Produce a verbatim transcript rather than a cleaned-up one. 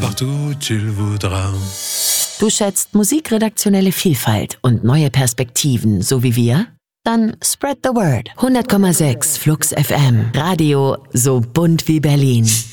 partout où tu le voudras. Du schätzt musikredaktionelle Vielfalt und neue Perspektiven, so wie wir? Dann spread the word. hundert Komma sechs Flux F M. Radio so bunt wie Berlin.